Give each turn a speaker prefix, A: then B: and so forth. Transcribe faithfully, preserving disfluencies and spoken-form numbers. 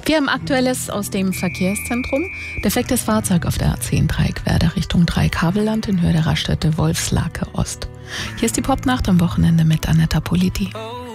A: Wir haben Aktuelles aus dem Verkehrszentrum. Defektes Fahrzeug auf der A zehn Dreieckwerder Richtung Dreieckhavelland in Höhe der Raststätte Wolfslake Ost. Hier ist die Popnacht am Wochenende mit Anetta Politi.